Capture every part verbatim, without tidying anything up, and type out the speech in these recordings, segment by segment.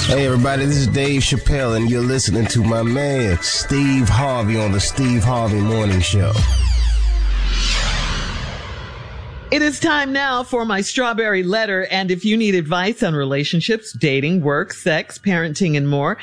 Hey everybody, this is Dave Chappelle and you're listening to my man Steve Harvey on the Steve Harvey Morning Show. It is time now for my strawberry letter, and if you need advice on relationships, dating, work, sex, parenting, and more,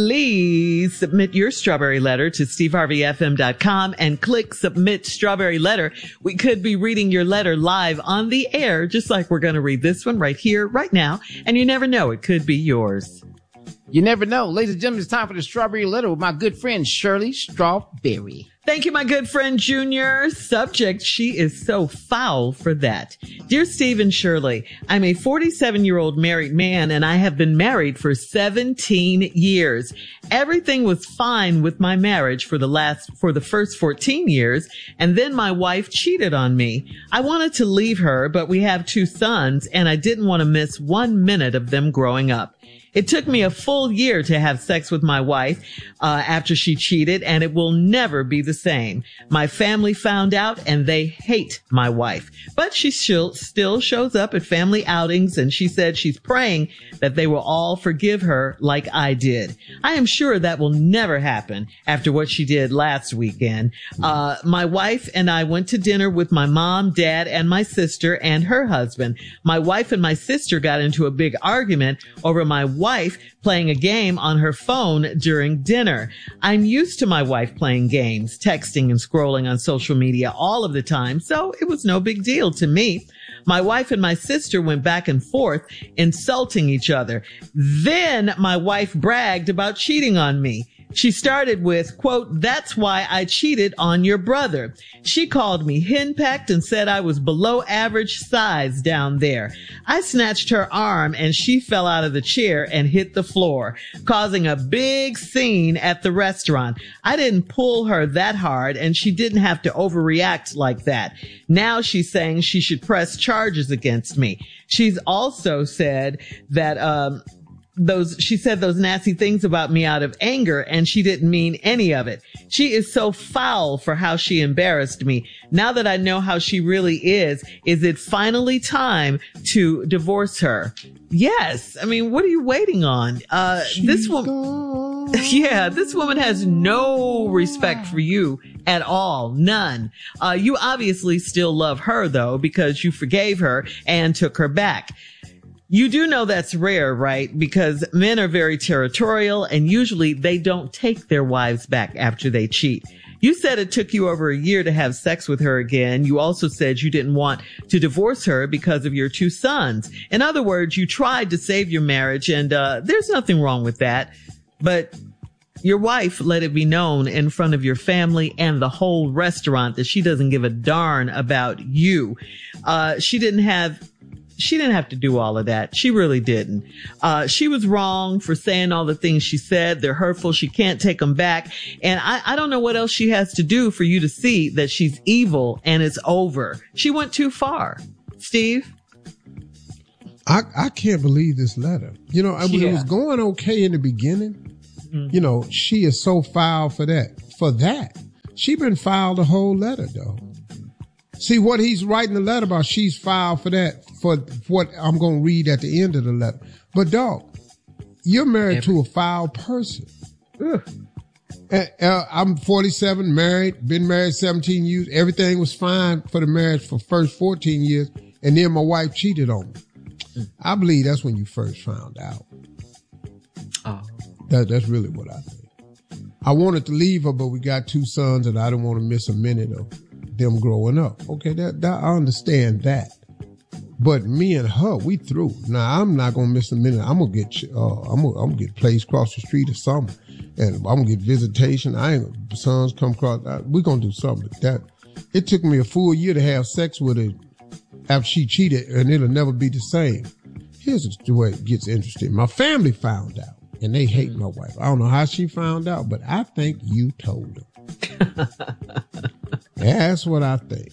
please submit your strawberry letter to steve harvey f m dot com and click Submit Strawberry Letter. We could be reading your letter live on the air, just like we're going to read this one right here, right now, and you never know, it could be yours. You never know. Ladies and gentlemen, it's time for the strawberry letter with my good friend Shirley Strawberry. Thank you, my good friend Junior. Subject, she is so foul for that. Dear Steve and Shirley, I'm a forty-seven-year-old married man and I have been married for seventeen years. Everything was fine with my marriage for the last, for the first fourteen years, and then my wife cheated on me. I wanted to leave her, but we have two sons and I didn't want to miss one minute of them growing up. It took me a full year to have sex with my wife uh, after she cheated, and it will never be the same. My family found out, and they hate my wife. But she still, still shows up at family outings, and she said she's praying that they will all forgive her like I did. I am sure that will never happen after what she did last weekend. Uh, my wife and I went to dinner with my mom, dad, and my sister and her husband. My wife and my sister got into a big argument over my wife playing a game on her phone during dinner. I'm used to my wife playing games, texting and scrolling on social media all of the time, so it was no big deal to me. My wife and my sister went back and forth, insulting each other. Then my wife bragged about cheating on me. She started with, quote, "That's why I cheated on your brother." She called me henpecked and said I was below average size down there. I snatched her arm and she fell out of the chair and hit the floor, causing a big scene at the restaurant. I didn't pull her that hard and she didn't have to overreact like that. Now she's saying she should press charges against me. She's also said that, um, Those, she said those nasty things about me out of anger, and she didn't mean any of it. She is so foul for how she embarrassed me. Now that I know how she really is, is it finally time to divorce her? Yes. I mean, what are you waiting on? Uh, this woman, yeah, this woman has no respect for you at all. None. Uh, you obviously still love her though, because you forgave her and took her back. You do know that's rare, right? Because men are very territorial and usually they don't take their wives back after they cheat. You said it took you over a year to have sex with her again. You also said you didn't want to divorce her because of your two sons. In other words, you tried to save your marriage, and uh there's nothing wrong with that. But your wife let it be known in front of your family and the whole restaurant that she doesn't give a darn about you. Uh she didn't have She didn't have to do all of that. She really didn't. Uh, she was wrong for saying all the things she said. They're hurtful. She can't take them back. And I, I don't know what else she has to do for you to see that she's evil and it's over. She went too far. Steve? I, I can't believe this letter. You know, I, yeah. it was going okay in the beginning. Mm-hmm. You know, she is so foul for that. For that. She been foul the whole letter, though. See what he's writing the letter about. She's foul for that, for what I'm going to read at the end of the letter. But dog, you're married Every- to a foul person. Uh, uh, I'm forty-seven, married, been married seventeen years. Everything was fine for the marriage for first fourteen years. And then my wife cheated on me. Mm. I believe that's when you first found out. Oh. That, that's really what I think. I wanted to leave her, but we got two sons and I didn't want to miss a minute of them growing up. Okay, that, that I understand that. But me and her, we through. Now I'm not gonna miss a minute. I'm gonna get uh, I'm gonna, I'm gonna get placed across the street or something, and I'm gonna get visitation. I ain't sons come across. We're gonna do something. But that it took me a full year to have sex with her after she cheated, and it'll never be the same. Here's the way it gets interesting. My family found out, and they hate my wife. I don't know how she found out, but I think you told them. That's what I think.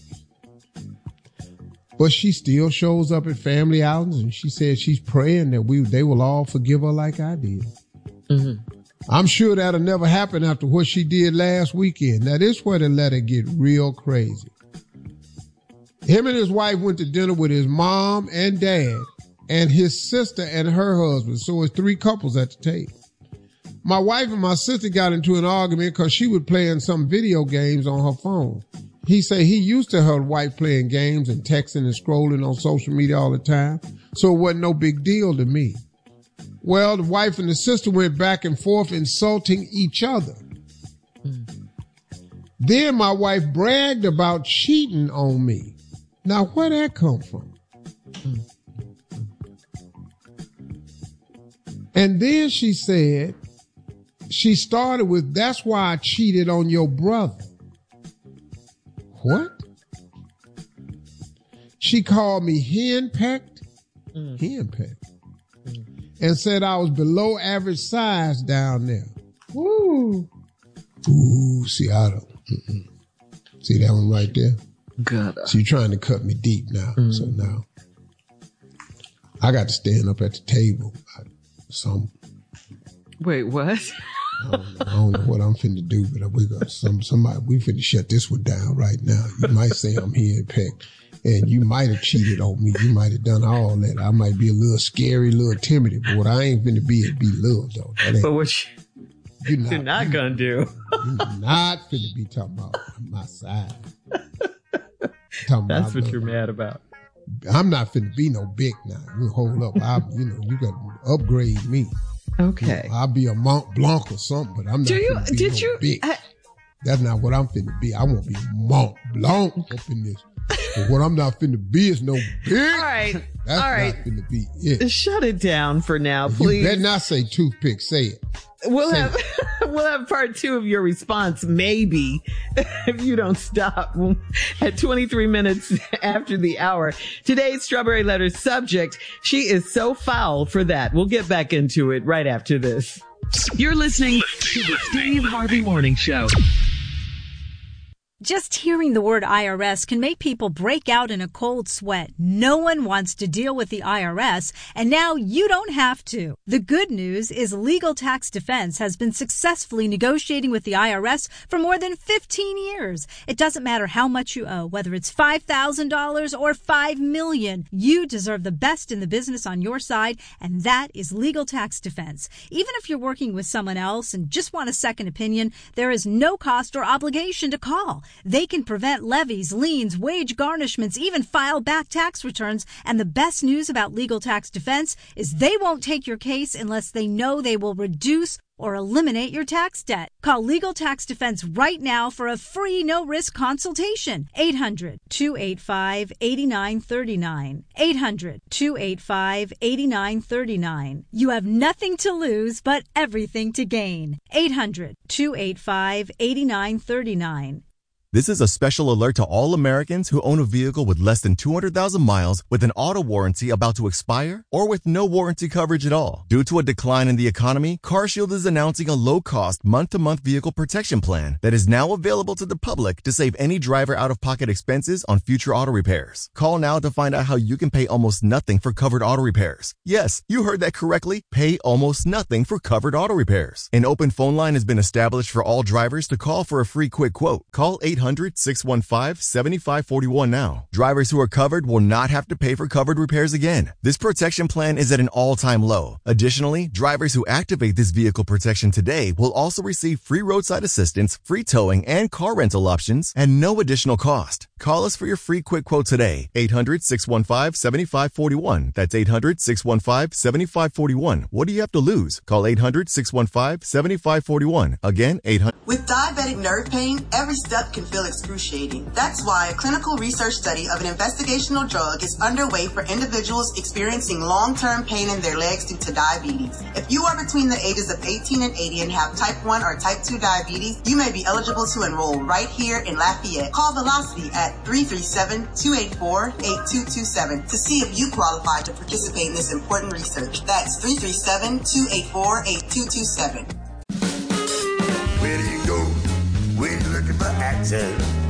But she still shows up at family outings, and she says she's praying that we they will all forgive her like I did. Mm-hmm. I'm sure that'll never happen after what she did last weekend. Now, this is where the letter get real crazy. Him and his wife went to dinner with his mom and dad, and his sister and her husband. So it's three couples at the table. My wife and my sister got into an argument because she was playing some video games on her phone. He said he used to her wife playing games and texting and scrolling on social media all the time, so it wasn't no big deal to me. Well, the wife and the sister went back and forth insulting each other. Mm. Then my wife bragged about cheating on me. Now, where that come from? Mm. And then she said, she started with, that's why I cheated on your brother. What? She called me henpecked, mm. henpecked, mm. and said I was below average size down there. Woo. Ooh, see, I don't. Mm-mm. See that one right there? God. So you're trying to cut me deep now. Mm. So now I got to stand up at the table. Some. Wait, what? I don't, I don't know what I'm finna do, but we got some somebody. We finna shut this one down right now. You might say I'm henpecked, and you might have cheated on me. You might have done all that. I might be a little scary, a little timid, but what I ain't finna be is be little though. That but what you, you're not, you're not gonna do? You're not finna be talking about my side. Talking That's about what you're mad about. I'm not finna be no big now. You hold up. I, you know, you got to upgrade me. Okay. You know, I'll be a Mont Blanc or something, but I'm not Do you, finna be did no you, big. I, That's not what I'm finna be. I want to be Mont Blanc up in this. But what I'm not finna be is no big. All right. That's All right. not finna be it. Shut it down for now, please. You better not say toothpick. Say it. We'll say have it. We'll have part two of your response, maybe, if you don't stop at twenty-three minutes after the hour. Today's Strawberry Letter subject, she is so foul for that. We'll get back into it right after this. You're listening to the Steve Harvey Morning Show. Just hearing the word I R S can make people break out in a cold sweat. No one wants to deal with the I R S, and now you don't have to. The good news is Legal Tax Defense has been successfully negotiating with the I R S for more than fifteen years. It doesn't matter how much you owe, whether it's five thousand dollars or five million dollars. You deserve the best in the business on your side, and that is Legal Tax Defense. Even if you're working with someone else and just want a second opinion, there is no cost or obligation to call. They can prevent levies, liens, wage garnishments, even file back tax returns. And the best news about Legal Tax Defense is they won't take your case unless they know they will reduce or eliminate your tax debt. Call Legal Tax Defense right now for a free no-risk consultation. eight hundred, two eight five, eight nine three nine. eight hundred, two eight five, eight nine three nine. You have nothing to lose but everything to gain. eight hundred, two eight five, eight nine three nine. This is a special alert to all Americans who own a vehicle with less than two hundred thousand miles with an auto warranty about to expire or with no warranty coverage at all. Due to a decline in the economy, CarShield is announcing a low-cost month-to-month vehicle protection plan that is now available to the public to save any driver out-of-pocket expenses on future auto repairs. Call now to find out how you can pay almost nothing for covered auto repairs. Yes, you heard that correctly. Pay almost nothing for covered auto repairs. An open phone line has been established for all drivers to call for a free quick quote. Call eight hundred, six one five, seven five four one now. Drivers who are covered will not have to pay for covered repairs again. This protection plan is at an all-time low. Additionally, drivers who activate this vehicle protection today will also receive free roadside assistance, free towing, and car rental options at no additional cost. Call us for your free quick quote today. eight hundred, six one five, seven five four one. That's eight hundred, six one five, seven five four one. What do you have to lose? Call eight hundred, six one five, seven five four one. Again, eight hundred. With diabetic nerve pain, every step can feel excruciating. That's why a clinical research study of an investigational drug is underway for individuals experiencing long-term pain in their legs due to diabetes. If you are between the ages of eighteen and eighty and have type one or type two diabetes, you may be eligible to enroll right here in Lafayette. Call Velocity at three three seven, two eight four, eight two two seven to see if you qualify to participate in this important research. That's three three seven, two eight four, eight two two seven. Where do you go when you're looking for action?